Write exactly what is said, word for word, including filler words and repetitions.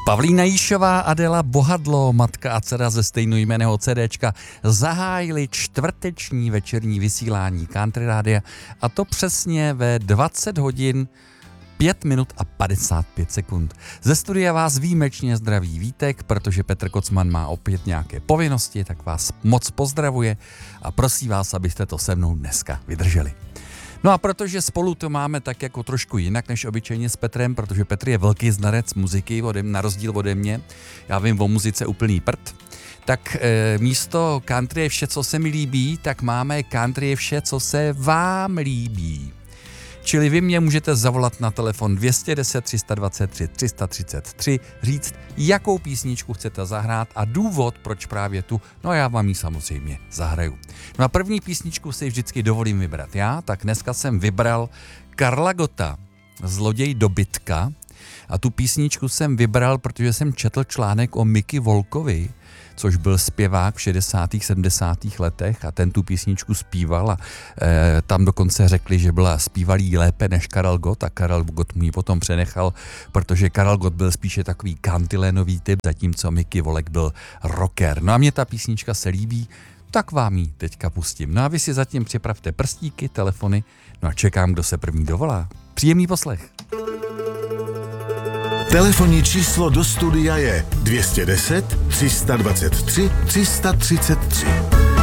Pavlína Jíšová, Adela Bohadlo, matka a dcera ze stejnojmenného CDčka zahájili čtvrteční večerní vysílání Country Rádia, a to přesně ve dvacet hodin pět minut a padesát pět sekund. Ze studia vás výjimečně zdraví Vítek, protože Petr Kocman má opět nějaké povinnosti, tak vás moc pozdravuje a prosí vás, abyste to se mnou dneska vydrželi. No a protože spolu to máme tak jako trošku jinak než obyčejně s Petrem, protože Petr je velký znalec muziky, ode, na rozdíl ode mě, já vím o muzice úplný prd, tak e, místo country je vše, co se mi líbí, tak máme country je vše, co se vám líbí. Čili vy mě můžete zavolat na telefon dva jedna nula, tři dva tři, tři tři tři, říct, jakou písničku chcete zahrát a důvod, proč právě tu, no a já vám ji samozřejmě zahraju. No a první písničku si vždycky dovolím vybrat já, tak dneska jsem vybral Karla Gotta, Zloděj dobytka, a tu písničku jsem vybral, protože jsem četl článek o Mickey Volkovi, což byl zpěvák v šedesátých sedmdesátých letech a ten tu písničku zpíval a e, tam dokonce řekli, že byla zpívalý lépe než Karel Gott a Karel Gott mu ji potom přenechal, protože Karel Gott byl spíše takový kantilénový typ, zatímco Mickey Volek byl rocker. No a mě ta písnička se líbí, tak vám ji teďka pustím. No a vy si zatím připravte prstíky, telefony, no a čekám, kdo se první dovolá. Příjemný poslech. Telefonní číslo do studia je dva jedna nula, tři dva tři, tři tři tři.